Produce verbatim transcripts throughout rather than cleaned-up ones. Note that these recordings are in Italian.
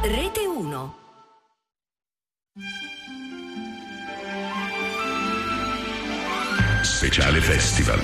Rete uno. Speciale Festival.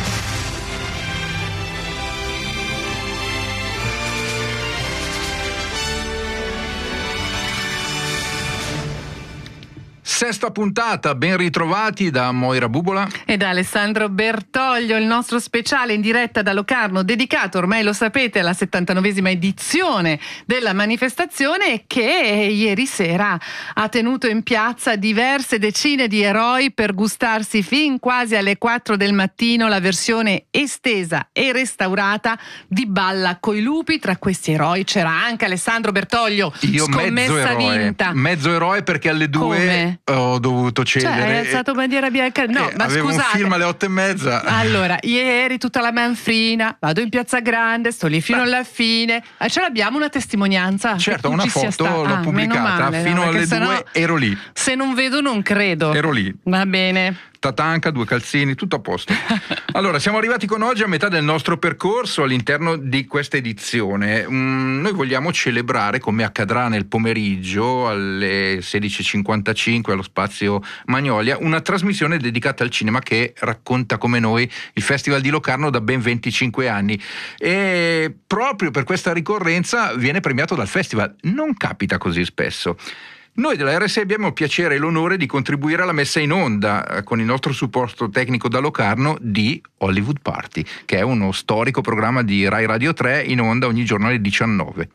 Sesta puntata, ben ritrovati da Moira Bubola e da Alessandro Bertoglio, il nostro speciale in diretta da Locarno, dedicato, ormai lo sapete, alla settantanovesima edizione della manifestazione che ieri sera ha tenuto in piazza diverse decine di eroi per gustarsi fin quasi alle quattro del mattino la versione estesa e restaurata di Balla coi lupi. Tra questi eroi c'era anche Alessandro Bertoglio. Io scommessa mezzo eroe, vinta. mezzo eroe perché alle due Come? ho dovuto cedere. Cioè, hai alzato bandiera bianca? No, eh, ma avevo scusate. un film alle otto e mezza. Allora, ieri tutta la manfrina, vado in Piazza Grande, sto lì fino Beh. alla fine. Eh, ce l'abbiamo una testimonianza? Certo, che tu una ci sia foto sta- l'ho Ah, pubblicata, meno male, fino no, alle perché sennò, due ero lì. Se non vedo non credo. Ero lì. Va bene. Tatanca, due calzini, tutto a posto. Allora, siamo arrivati con oggi a metà del nostro percorso all'interno di questa edizione. Mm, noi vogliamo celebrare, come accadrà nel pomeriggio alle sedici e cinquantacinque allo Spazio Magnolia, una trasmissione dedicata al cinema che racconta come noi il Festival di Locarno da ben venticinque anni. E proprio per questa ricorrenza viene premiato dal Festival. Non capita così spesso. Noi della R S I abbiamo il piacere e l'onore di contribuire alla messa in onda eh, con il nostro supporto tecnico da Locarno di Hollywood Party, che è uno storico programma di Rai Radio tre in onda ogni giorno alle diciannove.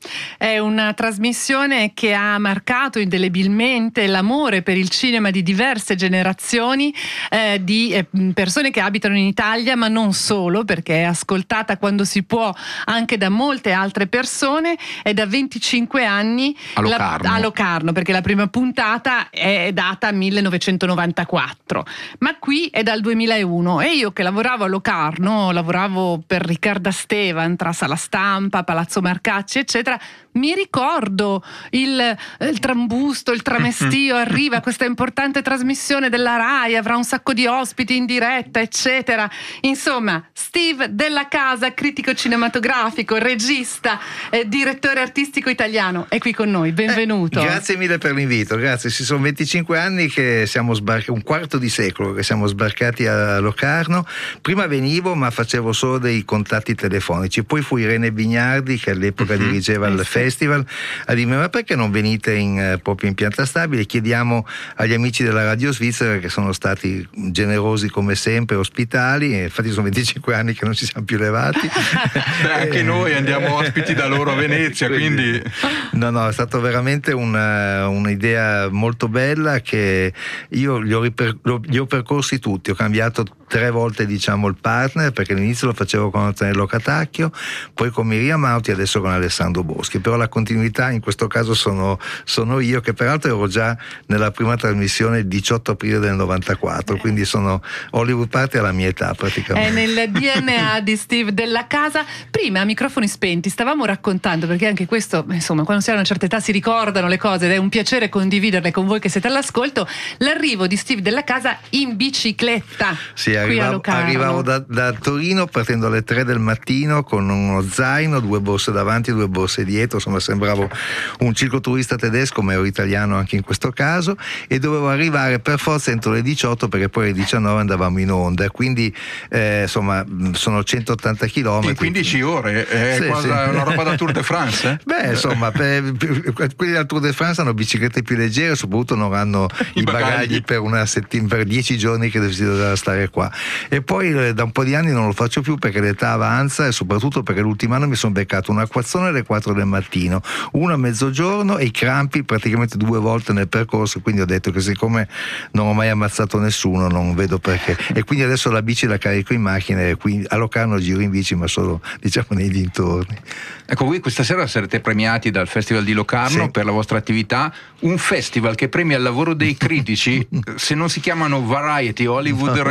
È una trasmissione che ha marcato indelebilmente l'amore per il cinema di diverse generazioni eh, di eh, persone che abitano in Italia, ma non solo, perché è ascoltata quando si può anche da molte altre persone. È da venticinque anni a Locarno, la, a Locarno perché la prima puntata è data millenovecentonovantaquattro, ma qui è dal duemilauno e io che lavoravo a Locarno, lavoravo per Riccarda Stevan tra Sala Stampa, Palazzo Marcacci eccetera, mi ricordo il, il trambusto, il tramestio, arriva questa importante trasmissione della Rai, avrà un sacco di ospiti in diretta eccetera. Insomma, Steve Della Casa, critico cinematografico, regista, eh, direttore artistico italiano, è qui con noi, benvenuto. Eh, grazie mille per l'invito, grazie. Ci sono venticinque anni che siamo sbarcati, un quarto di secolo che siamo sbarcati a Locarno. Prima venivo ma facevo solo dei contatti telefonici, poi fu Irene Bignardi che all'epoca mm-hmm. dirigeva al eh, festival a dirmi: ma perché non venite in, eh, proprio in pianta stabile? Chiediamo agli amici della Radio Svizzera, che sono stati generosi come sempre, ospitali, e infatti sono venticinque anni che non ci siamo più levati. Beh, anche noi andiamo ospiti da loro a Venezia, quindi no no è stato veramente una, un'idea molto bella che io li ho, riper, li ho percorsi tutti. Ho cambiato tre volte diciamo il partner, perché all'inizio lo facevo con Antonello Catacchio, poi con Miriam Mauti, adesso con Alessandro Boschi, però la continuità in questo caso sono, sono io, che peraltro ero già nella prima trasmissione il diciotto aprile del novantaquattro, quindi sono Hollywood Party alla mia età praticamente. È nel D N A di Steve Della Casa. Prima a microfoni spenti stavamo raccontando, perché anche questo, insomma, quando si ha una certa età si ricordano le cose ed è un piacere condividerle con voi che siete all'ascolto, l'arrivo di Steve Della Casa in bicicletta. Sì, arrivavo, arrivavo da, da Torino partendo alle tre del mattino con uno zaino, due borse davanti e due borse dietro, insomma sembravo un cicloturista tedesco, ma ero italiano anche in questo caso, e dovevo arrivare per forza entro le diciotto perché poi alle diciannove andavamo in onda, quindi eh, insomma sono centottanta chilometri. In quindici ore, è sì, quasi sì. una roba da Tour de France? Eh? Beh, insomma, per, per, quelli del Tour de France hanno biciclette più leggere, soprattutto non hanno i, i bagagli, bagagli per una settimana, per dieci giorni che si doveva stare qua. E poi eh, da un po' di anni non lo faccio più perché l'età avanza, e soprattutto perché l'ultimo anno mi sono beccato un acquazzone alle quattro del mattino, uno a mezzogiorno e i crampi praticamente due volte nel percorso, quindi ho detto che siccome non ho mai ammazzato nessuno non vedo perché, e quindi adesso la bici la carico in macchina e quindi a Locarno giro in bici, ma solo diciamo nei dintorni. Ecco, voi questa sera sarete premiati dal Festival di Locarno, sì, per la vostra attività, un festival che premia il lavoro dei critici. Se non si chiamano Variety, Hollywood no. Reporter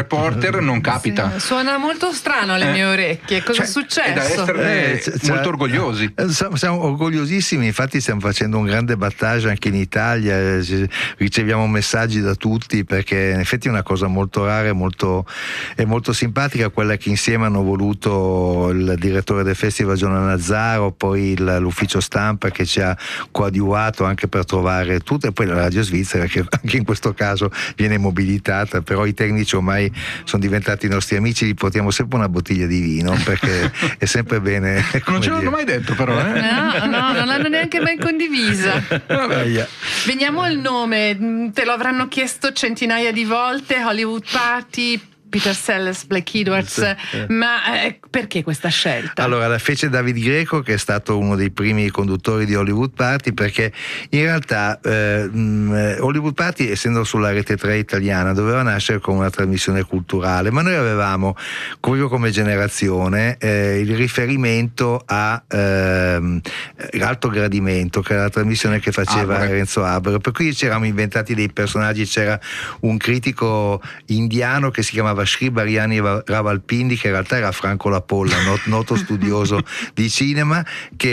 Oscar non capita. Sì, suona molto strano alle eh. mie orecchie. Cosa cioè, è successo? È da essere eh, cioè, molto orgogliosi. Siamo orgogliosissimi, infatti stiamo facendo un grande battage anche in Italia, riceviamo messaggi da tutti, perché in effetti è una cosa molto rara e molto, è molto simpatica quella che insieme hanno voluto il direttore del festival Giovanni Nazzaro, poi il, l'ufficio stampa che ci ha coadiuvato anche per trovare tutto, e poi la radio svizzera che anche in questo caso viene mobilitata, però i tecnici ormai sono diventati i nostri amici, gli portiamo sempre una bottiglia di vino perché è sempre bene. Non ce l'hanno mai detto però, eh? No, no, non l'hanno neanche mai condivisa. Vabbè. Veniamo al nome, te lo avranno chiesto centinaia di volte, Hollywood Party, Peter Sellers, Blake Edwards, sì, eh. ma eh, perché questa scelta? Allora la fece David Greco, che è stato uno dei primi conduttori di Hollywood Party, perché in realtà eh, mh, Hollywood Party, essendo sulla Rete tre italiana, doveva nascere come una trasmissione culturale, ma noi avevamo, proprio come generazione, eh, il riferimento a eh, Alto Gradimento, che era la trasmissione che faceva Arbore. Renzo Arbore, per cui ci eravamo inventati dei personaggi. C'era un critico indiano che si chiamava Sri Bariani Ravalpindi, che in realtà era Franco Lapolla, noto studioso di cinema,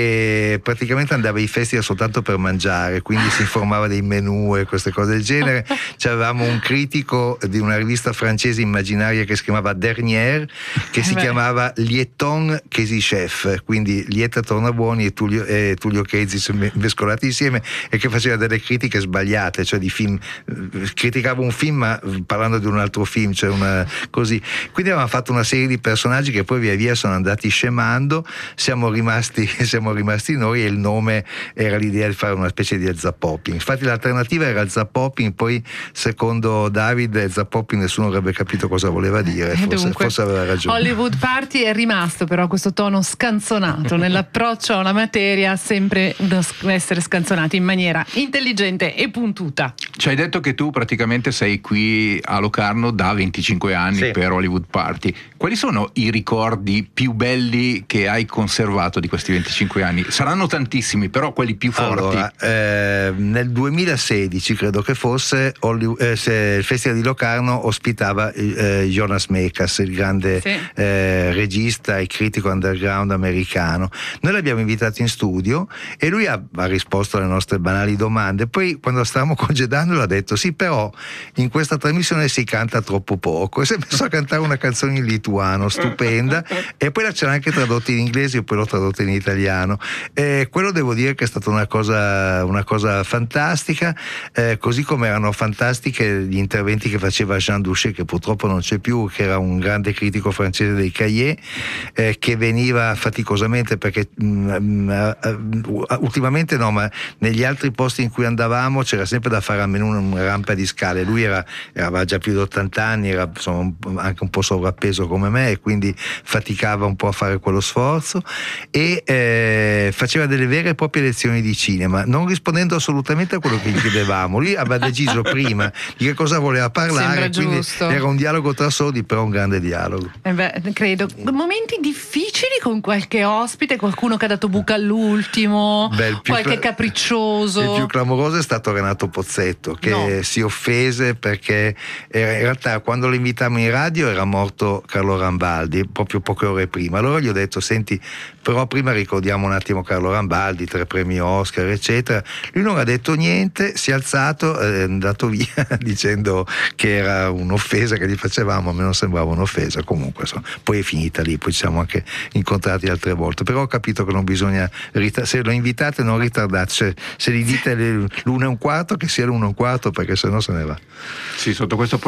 che praticamente andava ai festival soltanto per mangiare, quindi si informava dei menù e queste cose del genere. C'avevamo un critico di una rivista francese immaginaria che si chiamava Dernier, che si Beh. chiamava Lieton Chesi Chef, quindi Lieta Tornabuoni e Tullio, e Tullio Chesi mescolati insieme, e che faceva delle critiche sbagliate, cioè di film, criticava un film ma parlando di un altro film, cioè una così. Quindi avevamo fatto una serie di personaggi che poi via via sono andati scemando, siamo rimasti, siamo rimasti noi, e il nome era l'idea di fare una specie di Zappopping. Infatti l'alternativa era Zappopping, poi secondo David Zappopping nessuno avrebbe capito cosa voleva dire, forse, Dunque, forse aveva ragione. Hollywood Party è rimasto però questo tono scanzonato nell'approccio alla materia, sempre uno essere scanzonati in maniera intelligente e puntuta. Ci hai detto che tu praticamente sei qui a Locarno da venticinque anni, sì, per Hollywood Party. Quali sono i ricordi più belli che hai conservato di questi venticinque anni? Saranno tantissimi, però quelli più forti. Allora, eh, nel duemilasedici credo che fosse, Hollywood, eh, se il Festival di Locarno ospitava eh, Jonas Mekas, il grande sì. eh, regista e critico underground americano. Noi l'abbiamo invitato in studio e lui ha, ha risposto alle nostre banali domande. Poi quando stavamo congedando ha detto: sì, però in questa trasmissione si canta troppo poco, e si è messo a cantare una canzone in lituano stupenda, e poi ce l'ha anche tradotta in inglese e poi l'ho tradotta in italiano, e quello devo dire che è stata una cosa, una cosa fantastica, eh, così come erano fantastiche gli interventi che faceva Jean Douchet, che purtroppo non c'è più, che era un grande critico francese dei Cahiers, eh, che veniva faticosamente, perché mh, uh, ultimamente no, ma negli altri posti in cui andavamo c'era sempre da fare almeno una rampa di scale. Lui era, aveva già più di ottanta anni, era insomma, anche un po' sovrappeso come me, e quindi faticava un po' a fare quello sforzo, e eh, faceva delle vere e proprie lezioni di cinema, non rispondendo assolutamente a quello che gli chiedevamo. Lui aveva deciso prima di che cosa voleva parlare, quindi era un dialogo tra sordi, però un grande dialogo. Eh beh, credo. Momenti difficili con qualche ospite, qualcuno che ha dato buca all'ultimo, beh, qualche cla- capriccioso. Il più clamoroso è stato Renato Pozzetto, che no. si offese perché era, in realtà quando lo invitammo in radio era morto Carlo Rambaldi proprio poche ore prima. Allora gli ho detto: senti, però prima ricordiamo un attimo Carlo Rambaldi, tre premi Oscar eccetera. Lui non ha detto niente, si è alzato, è andato via dicendo che era un'offesa che gli facevamo. A me non sembrava un'offesa, comunque insomma, poi è finita lì, poi ci siamo anche incontrati altre volte, però ho capito che non bisogna rit- se lo invitate non ritardate, cioè, se gli dite l'uno e un quarto, che sia l'uno e un quarto, perché sennò se ne va. Sì, sotto questo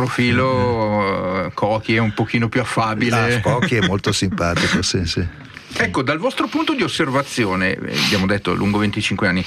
profilo mm-hmm. Cocchi è un pochino più affabile. No, Cocchi è molto simpatico, sì, sì. Ecco, dal vostro punto di osservazione, abbiamo detto lungo venticinque anni,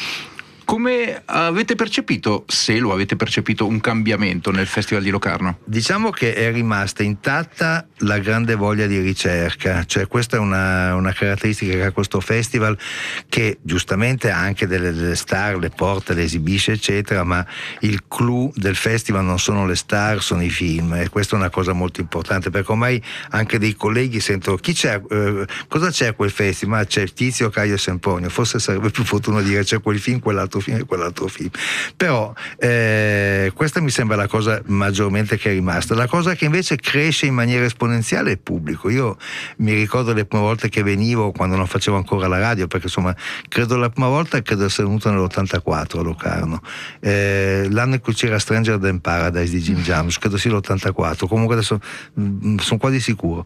come avete percepito, se lo avete percepito, un cambiamento nel Festival di Locarno? Diciamo che è rimasta intatta la grande voglia di ricerca, cioè questa è una, una caratteristica che ha questo festival, che giustamente ha anche delle, delle star, le porta, le esibisce eccetera, ma il clou del festival non sono le star, sono i film, e questa è una cosa molto importante, perché ormai anche dei colleghi sentono: chi c'è, eh, cosa c'è a quel festival? Ma c'è Tizio, Caio e Sempronio. Forse sarebbe più opportuno dire c'è quel film, quell'altro quell'altro film e quell'altro film. Però eh, questa mi sembra la cosa maggiormente che è rimasta. La cosa che invece cresce in maniera esponenziale è il pubblico. Io mi ricordo le prime volte che venivo, quando non facevo ancora la radio, perché insomma credo la prima volta credo essere venuto nell'ottantaquattro a Locarno, eh, l'anno in cui c'era Stranger Than Paradise di Jim Jarmusch, credo sia l'ottantaquattro, comunque adesso mh, sono quasi sicuro,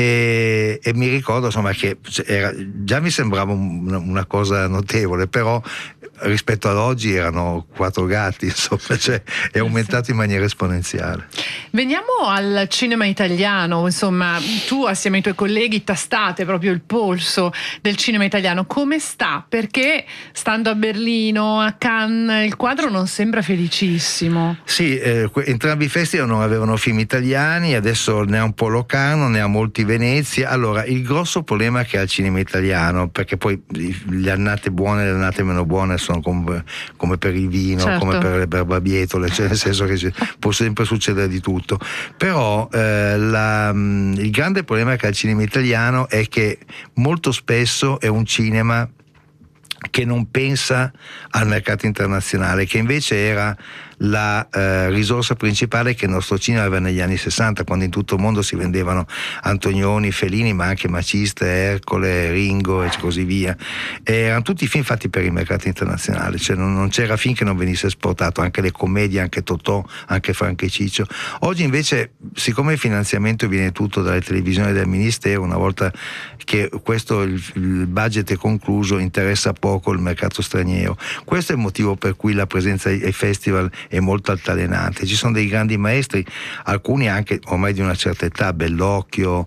e, e mi ricordo insomma che era, già mi sembrava un, una cosa notevole, però rispetto ad oggi erano quattro gatti, insomma, cioè è aumentato in maniera esponenziale. Veniamo al cinema italiano, insomma, tu assieme ai tuoi colleghi tastate proprio il polso del cinema italiano. Come sta? Perché stando a Berlino, a Cannes, il quadro non sembra felicissimo. Sì, eh, entrambi i festival non avevano film italiani, adesso ne ha un po' Locarno, ne ha molti Venezia. Allora, il grosso problema che ha il cinema italiano, perché poi le annate buone e le annate meno buone sono come, come per il vino, certo, come per le barbabietole, cioè nel senso che può sempre succedere di tutto, però eh, la, il grande problema che ha il cinema italiano è che molto spesso è un cinema che non pensa al mercato internazionale, che invece era la eh, risorsa principale che il nostro cinema aveva negli anni sessanta, quando in tutto il mondo si vendevano Antonioni, Fellini, ma anche Maciste, Ercole, Ringo e così via. E erano tutti film fatti per il mercato internazionale, cioè non, non c'era film che non venisse esportato, anche le commedie, anche Totò, anche Franco e Ciccio. Oggi invece, siccome il finanziamento viene tutto dalle televisioni e dal ministero, una volta che questo il, il budget è concluso, interessa poco il mercato straniero. Questo è il motivo per cui la presenza ai festival è molto altalenante. Ci sono dei grandi maestri, alcuni anche ormai di una certa età, Bellocchio,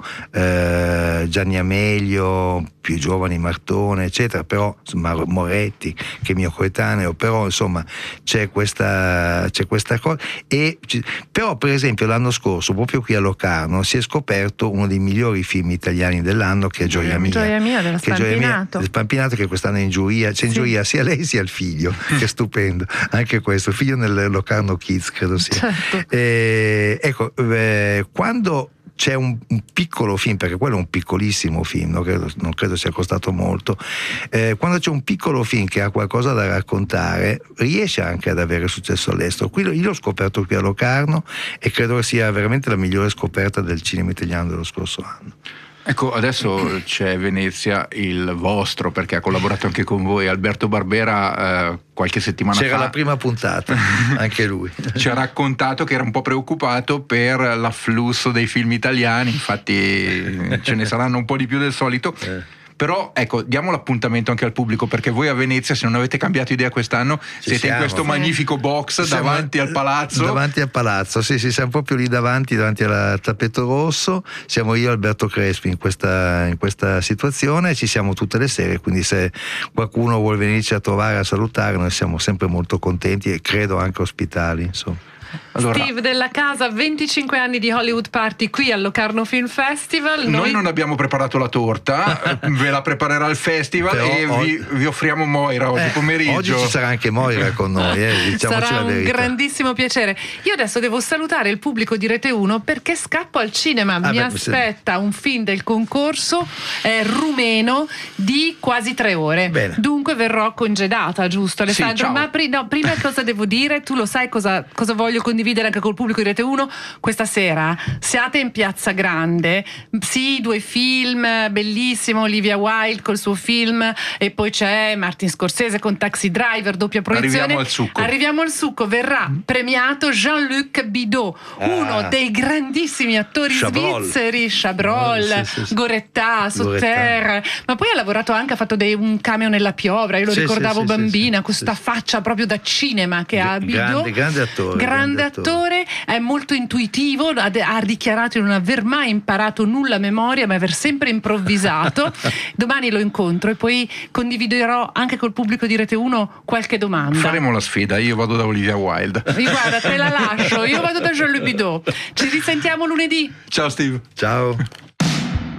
eh, Gianni Amelio, più giovani Martone, eccetera, però insomma, Moretti, che è mio coetaneo, però insomma c'è questa, c'è questa cosa. E, però per esempio l'anno scorso, proprio qui a Locarno, si è scoperto uno dei migliori film italiani dell'anno, che è Gioia Mia. Gioia Mia dello che Spampinato. Mia, Spampinato, che quest'anno è in giuria, c'è in sì. giuria sia lei sia il figlio, che è stupendo, anche questo, il figlio nel Locarno Kids credo sia. Certo. E, ecco, eh, quando c'è un, un piccolo film, perché quello è un piccolissimo film, non credo, non credo sia costato molto, eh, quando c'è un piccolo film che ha qualcosa da raccontare, riesce anche ad avere successo all'estero. Qui io l'ho scoperto qui a Locarno e credo che sia veramente la migliore scoperta del cinema italiano dello scorso anno. Ecco, adesso c'è Venezia, il vostro, perché ha collaborato anche con voi, Alberto Barbera, eh, qualche settimana C'era fa. C'era la prima puntata, anche lui. Ci ha raccontato che era un po' preoccupato per l'afflusso dei film italiani, infatti ce ne saranno un po' di più del solito. Eh. Però ecco, diamo l'appuntamento anche al pubblico, perché voi a Venezia, se non avete cambiato idea quest'anno, ci siete siamo, in questo sì. magnifico box siamo davanti al palazzo. Davanti al palazzo, sì, sì, siamo proprio lì davanti, davanti al tappeto rosso. Siamo io e Alberto Crespi in questa, in questa situazione, ci siamo tutte le sere, quindi se qualcuno vuole venirci a trovare, a salutare, noi siamo sempre molto contenti e credo anche ospitali, insomma. Allora, Steve Della Casa, venticinque anni di Hollywood Party qui al Locarno Film Festival. Noi, noi non abbiamo preparato la torta, ve la preparerà il festival. Però e oggi... vi, vi offriamo Moira oggi eh, pomeriggio. Oggi ci sarà anche Moira con noi, eh, diciamoci sarà la verità. Un grandissimo piacere. Io adesso devo salutare il pubblico di Rete uno perché scappo al cinema. Ah, Mi beh, aspetta se... un film del concorso eh, rumeno di quasi tre ore. Bene. Dunque verrò congedata, giusto Alessandro? Sì, Ma pri- no, prima cosa devo dire, tu lo sai cosa, cosa voglio condividere anche col pubblico di Rete uno questa sera? Siate in Piazza Grande, sì, due film, bellissimo, Olivia Wilde col suo film, e poi c'è Martin Scorsese con Taxi Driver, doppia proiezione. Arriviamo al succo. Arriviamo al succo, verrà premiato Jean-Luc Bidot, ah. uno dei grandissimi attori Chabrol. svizzeri, Chabrol, oh, sì, sì, sì. Gorettà, Sauter, ma poi ha lavorato anche, ha fatto dei, un cameo nella Piovra, io lo sì, ricordavo sì, bambina, sì, questa sì, faccia proprio da cinema che ha Bidot. Grande, grande attore. Grande attore, è molto intuitivo, ha, ha dichiarato di non aver mai imparato nulla a memoria, ma aver sempre improvvisato. Domani lo incontro e poi condividerò anche col pubblico di Rete uno qualche domanda. Faremo la sfida, io vado da Olivia Wilde. Guarda, te la lascio, io vado da Jean-Luc Bidot. Ci risentiamo lunedì. Ciao Steve. Ciao.